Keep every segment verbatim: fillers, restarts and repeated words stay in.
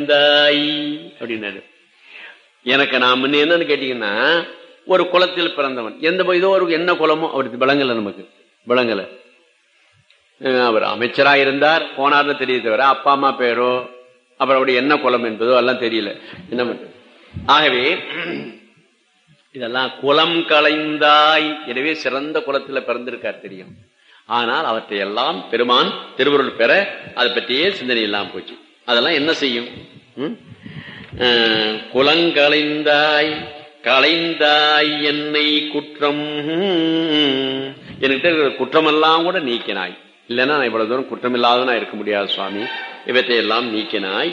களைந்தாய் அப்படின்னாரு. எனக்கு நான் முன்ன என்னன்னு கேட்டீங்கன்னா, ஒரு குலத்தில் பிறந்தவன், எந்த இதோ ஒரு என்ன குலமோ அவருக்கு விளங்கல, நமக்கு விளங்கல. அவர் அமைச்சராக இருந்தார், போனார்னு தெரிய தவிர அப்பா அம்மா பேரோ அப்புறம் அவருடைய என்ன குலம் என்பதோ எல்லாம் தெரியல. என்ன பண்றது? ஆகவே இதெல்லாம் குலம் களைந்தாய். எனவே சிறந்த குலத்துல பிறந்திருக்கார் தெரியும். ஆனால் அவற்றை எல்லாம் பெருமான் திருவருள் பெற அதை பற்றியே சிந்தனை இல்லாம போச்சு. அதெல்லாம் என்ன செய்யும்? குலங்களைந்தாய் களைந்தாய் என்னை குற்றம், என்கிட்ட குற்றமெல்லாம் கூட நீக்கினாய். இல்லைன்னா நான் இவ்வளவு தூரம் குற்றம் இல்லாத நான் இருக்க முடியாது சுவாமி. இவற்றை எல்லாம் நீக்கினாய்.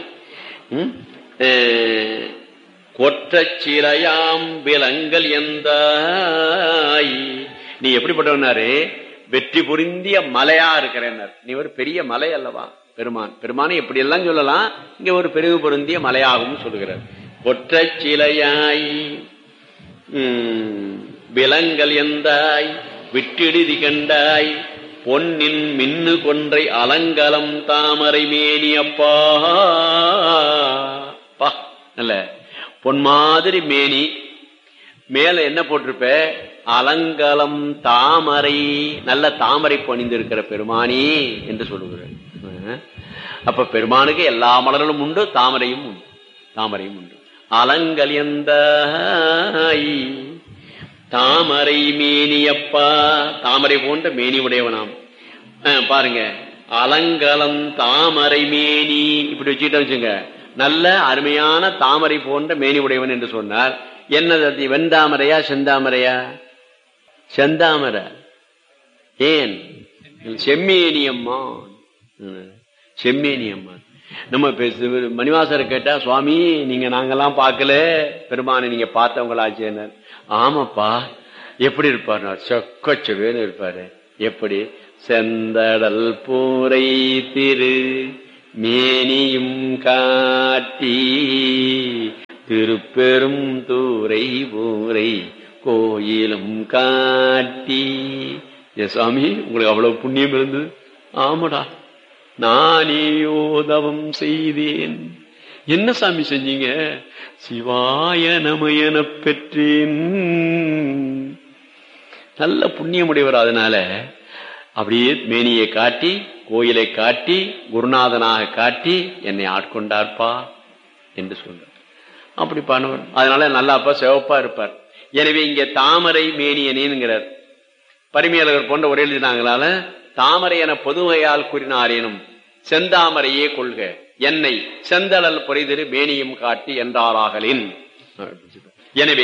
கொற்றச்சிலையாம் விலங்கல் எந்தாய். நீ எப்படிப்பட்டவனாரு? வெற்றி புரிந்திய மலையா இருக்கிறேன்னார். நீ ஒரு பெரிய மலை அல்லவா பெருமான். பெருமானை எப்படி எல்லாம் சொல்லலாம், இங்க ஒரு பெருகு பொருந்திய மலையாகவும் சொல்லுகிறார். கொற்றச்சிலையாய் உம் விலங்கல் எந்தாய் விட்டிடுதி கண்டாய் பொன்னின் மின்னு கொன்றை அலங்கலம் தாமரை மேனியப்பா. நல்ல பொன் மாதிரி மேனி, மேல என்ன போட்டிருப்ப? அலங்கலம் தாமரை, நல்ல தாமரை பணிந்திருக்கிற பெருமானி என்று சொல்லுகிறார். அப்ப பெருமானுக்கு எல்லா மலர்களும் உண்டு, தாமரையும் உண்டு, தாமரையும் உண்டு. அலங்கலியந்தாய் தாமரை மேனியப்பா, தாமரை போன்ற மேனி உடையவனாம். பாருங்க, அலங்கலம் தாமரை மேனி இப்படி வச்சுக்கிட்ட வச்சுங்க, நல்ல அருமையான தாமரை போன்ற மேனி உடையவன் என்று சொன்னார். என்னது? வெண்தாமரையா செந்தாமரையா? செந்தாமரை. ஏன்? செம்மேனியம்மா, செம்மேனியம்மா. நம்ம மணிவாசரை கேட்டா, சுவாமி நீங்க நாங்கெல்லாம் பார்க்கல, பெருமானை நீங்க பார்த்தவங்களாச்சு. ஆமாப்பா. எப்படி இருப்பார்? சொக்கச்சவேன்னு இருப்பாரு. எப்படி? செந்தடல் பூரை திரு மேனியும் காட்டி திருப்பெரும் தூரை பூரை கோயிலும் காட்டி. ஏ சுவாமி, உங்களுக்கு அவ்வளவு புண்ணியம் இருந்தது? ஆமாடா, நானேயோதவம் செய்தேன். என்ன சாமி செஞ்சீங்க? சிவாய நமயன பெற்றேன். நல்ல புண்ணியமுடையவர். அதனால அப்படியே மேனியை காட்டி, கோயிலை காட்டி, குருநாதனாக காட்டி என்னை ஆட்கொண்டார்ப்பா என்று சொல்றார். அப்படி பண்ணவர். அதனால நல்லாப்பா சிவப்பா இருப்பார். எனவே இங்க தாமரை மேனியனேங்கிறார். பரிமையாளர்கள் போன்ற உரை எழுதினாங்களால தாமரை என பொதுவையால் கூறினாரேனும் செந்தாமரையே கொள்க என்னை செந்தளல் பொறைதிரு மேனியும் காட்டி என்றாராகலின். எனவே